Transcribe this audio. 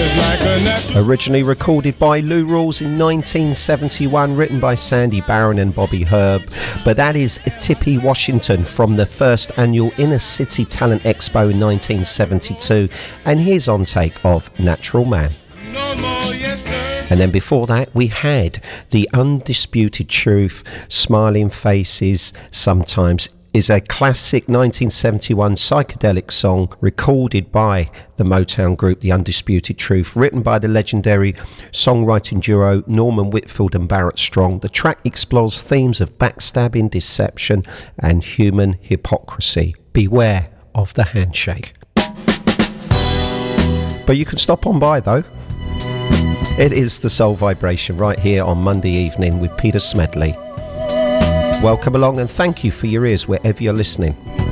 Originally recorded by Lou Rawls in 1971, written by Sandy Barron and Bobby Herb. But that is Tippy Washington from the first annual Inner City Talent Expo in 1972, and his on take of Natural Man. And then before that we had The Undisputed Truth, Smiling Faces Sometimes, is a classic 1971 psychedelic song recorded by the Motown group The Undisputed Truth, written by the legendary songwriting duo Norman Whitfield and Barrett Strong. The track explores themes of backstabbing, deception and human hypocrisy. Beware of the handshake. But you can stop on by though. It is the Soul Vibration right here on Monday evening with Peter Smedley. Welcome along and thank you for your ears wherever you're listening.